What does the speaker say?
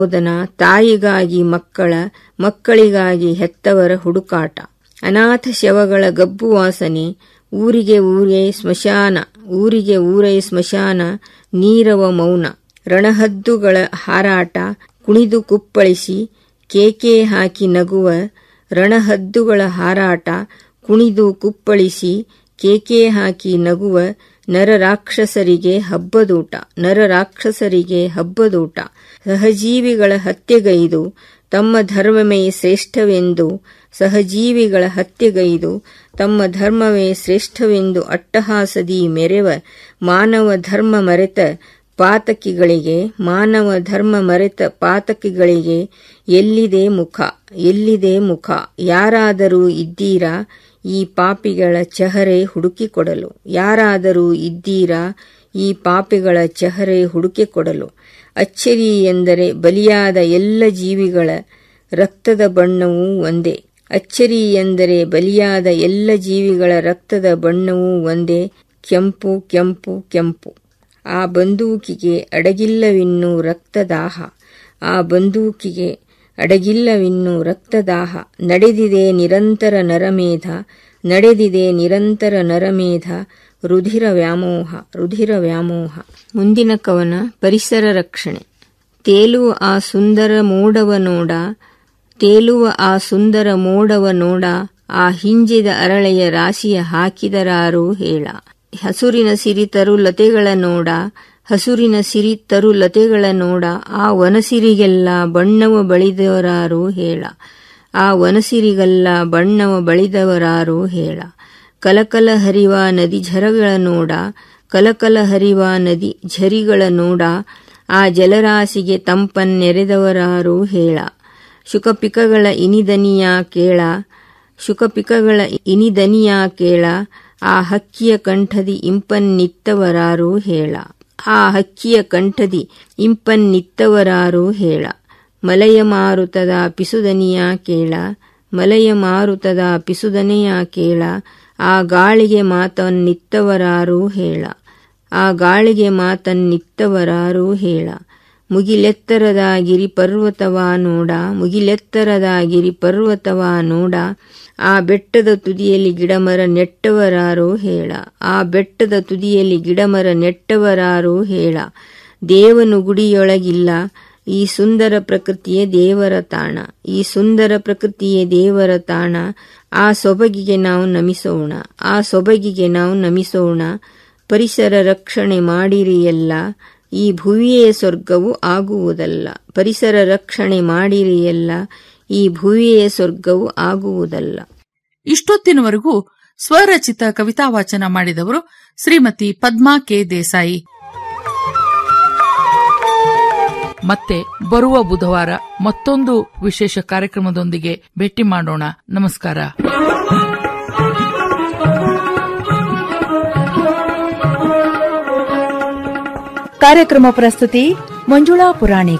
ಬೋಧನ, ತಾಯಿಗಾಗಿ ಮಕ್ಕಳ, ಮಕ್ಕಳಿಗಾಗಿ ಹೆತ್ತವರ ಹುಡುಕಾಟ, ಅನಾಥ ಶವಗಳ ಗಬ್ಬು ವಾಸನೆ, ಊರಿಗೆ ಊರೇ ಸ್ಮಶಾನ, ಊರಿಗೆ ಊರೇ ಸ್ಮಶಾನ, ನೀರವ ಮೌನ, ರಣಹದ್ದುಗಳ ಹಾರಾಟ, ಕುಣಿದು ಕುಪ್ಪಳಿಸಿ ಕೇಕೆ ಹಾಕಿ ನಗುವ, ರಣಹದ್ದುಗಳ ಹಾರಾಟ, ಕುಣಿದು ಕುಪ್ಪಳಿಸಿ ಕೇಕೆ ಹಾಕಿ ನಗುವ, ನರರಾಕ್ಷಸರಿಗೆ ಹಬ್ಬದೂಟ, ನರರಾಕ್ಷಸರಿಗೆ ಹಬ್ಬದೂಟ, ಸಹಜೀವಿಗಳ ಹತ್ಯೆಗೈದು ತಮ್ಮ ಧರ್ಮವೇ ಶ್ರೇಷ್ಠವೆಂದು, ಸಹಜೀವಿಗಳ ಹತ್ಯೆಗೈದು ತಮ್ಮ ಧರ್ಮವೇ ಶ್ರೇಷ್ಠವೆಂದು ಅಟ್ಟಹಾಸದಿ ಮೆರೆವ ಮಾನವ ಧರ್ಮ ಮರೆತ ಪಾತಕಿಗಳಿಗೆ, ಮಾನವ ಧರ್ಮ ಮರೆತ ಪಾತಕಿಗಳಿಗೆ ಎಲ್ಲಿದೆ ಮುಖ, ಎಲ್ಲಿದೆ ಮುಖ? ಯಾರಾದರೂ ಇದ್ದೀರಾ ಈ ಪಾಪಿಗಳ ಚೆಹರೆ ಹುಡುಕಿಕೊಡಲು? ಯಾರಾದರೂ ಇದ್ದೀರಾ ಈ ಪಾಪಿಗಳ ಚೆಹರೆ ಹುಡುಕಿಕೊಡಲು? ಅಚ್ಚರಿ ಎಂದರೆ ಬಲಿಯಾದ ಎಲ್ಲ ಜೀವಿಗಳ ರಕ್ತದ ಬಣ್ಣವೂ ಒಂದೇ, ಅಚ್ಚರಿ ಎಂದರೆ ಬಲಿಯಾದ ಎಲ್ಲ ಜೀವಿಗಳ ರಕ್ತದ ಬಣ್ಣವೂ ಒಂದೇ, ಕೆಂಪು ಕೆಂಪು ಕೆಂಪು. ಆ ಬಂದೂಕಿಗೆ ಅಡಗಿಲ್ಲವಿನ್ನೂ ರಕ್ತದಾಹ, ಆ ಬಂದೂಕಿಗೆ ಅಡಗಿಲ್ಲವಿನ್ನೂ ರಕ್ತದಾಹ. ನಡೆದಿದೆ ನಿರಂತರ ನರಮೇಧ, ನಡೆದಿದೆ ನಿರಂತರ ನರಮೇಧ, ರುಧಿರ ವ್ಯಾಮೋಹ, ರುಧಿರ ವ್ಯಾಮೋಹ. ಮುಂದಿನ ಕವನ ಪರಿಸರ ರಕ್ಷಣೆ. ತೇಲುವ ಆ ಸುಂದರ ಮೋಡವ ನೋಡ, ತೇಲುವ ಆ ಸುಂದರ ಮೋಡವ ನೋಡ, ಆ ಹಿಂಜಿದ ಅರಳೆಯ ರಾಶಿಯ ಹಾಕಿದರಾರು ಹೇಳ. ಹಸುರಿನ ಸಿರಿ ತರುಲತೆಗಳ ನೋಡ, ಹಸುರಿನ ಸಿರಿ ತರುಲತೆಗಳ ನೋಡ, ಆ ವನಸಿರಿಗೆಲ್ಲ ಬಣ್ಣವ ಬಳಿದವರಾರು ಹೇಳ, ಆ ವನಸಿರಿಗೆಲ್ಲ ಬಣ್ಣವ ಬಳಿದವರಾರು ಹೇಳ. ಕಲಕಲ ಹರಿವ ನದಿ ಝರಗಳ ನೋಡ, ಕಲಕಲ ಹರಿವ ನದಿ ಝರಿಗಳ ನೋಡ, ಆ ಜಲರಾಶಿಗೆ ತಂಪನ್ನೆರೆದವರಾರು ಹೇಳ. ಶುಕಪಿಕಗಳ ಇನಿದನಿಯ ಕೇಳ, ಶುಕಪಿಕಗಳ ಇನಿದನಿಯ ಕೇಳ, ಆ ಹಕ್ಕಿಯ ಕಂಠದಿ ಇಂಪನ್ನಿತ್ತವರಾರು ಹೇಳ, ಆ ಹಕ್ಕಿಯ ಕಂಠದಿ ಇಂಪನ್ನಿತ್ತವರಾರು ಹೇಳ. ಮಲಯ ಮಾರುತದ ಪಿಸುದನಿಯ ಕೇಳ, ಮಲಯ ಮಾರುತದ ಪಿಸುದನೆಯ ಕೇಳ, ಆ ಗಾಳಿಗೆ ಮಾತನ್ನಿತ್ತವರಾರು ಹೇಳ, ಆ ಗಾಳಿಗೆ ಮಾತನ್ನಿತ್ತವರಾರು ಹೇಳ. ಮುಗಿಲೆತ್ತರದ ಗಿರಿ ಪರ್ವತವ ನೋಡ, ಮುಗಿಲೆತ್ತರದ ಗಿರಿ ಪರ್ವತವ ನೋಡ, ಆ ಬೆಟ್ಟದ ತುದಿಯಲ್ಲಿ ಗಿಡಮರ ನೆಟ್ಟವರಾರು ಹೇಳ, ಆ ಬೆಟ್ಟದ ತುದಿಯಲ್ಲಿ ಗಿಡಮರ ನೆಟ್ಟವರಾರು ಹೇಳ. ದೇವನು ಗುಡಿಯೊಳಗಿಲ್ಲ, ಈ ಸುಂದರ ಪ್ರಕೃತಿಯೇ ದೇವರ ತಾಣ, ಈ ಸುಂದರ ಪ್ರಕೃತಿಯೇ ದೇವರ ತಾಣ. ಆ ಸೊಬಗಿಗೆ ನಾವು ನಮಿಸೋಣ, ಆ ಸೊಬಗಿಗೆ ನಾವು ನಮಿಸೋಣ. ಪರಿಸರ ರಕ್ಷಣೆ ಮಾಡಿರಿ ಎಲ್ಲ, ಈ ಭುವಿಯೇ ಸ್ವರ್ಗವು ಆಗುವುದಲ್ಲ. ಪರಿಸರ ರಕ್ಷಣೆ ಮಾಡಿರಿ ಎಲ್ಲ, ಈ ಭುವಿಯೇ ಸ್ವರ್ಗವು ಆಗುವುದಲ್ಲ. ಇಷ್ಟೊತ್ತಿನವರೆಗೂ ಸ್ವರಚಿತ ಕವಿತಾ ವಾಚನ ಮಾಡಿದವರು ಶ್ರೀಮತಿ ಪದ್ಮಾ ಕೆ ದೇಸಾಯಿ. ಮತ್ತೆ ಬರುವ ಬುಧವಾರ ಮತ್ತೊಂದು ವಿಶೇಷ ಕಾರ್ಯಕ್ರಮದೊಂದಿಗೆ ಭೇಟಿ ಮಾಡೋಣ. ನಮಸ್ಕಾರ. ಕಾರ್ಯಕ್ರಮ ಪ್ರಸ್ತುತಿ ಮಂಜುಳಾ ಪುರಾಣಿಕ್.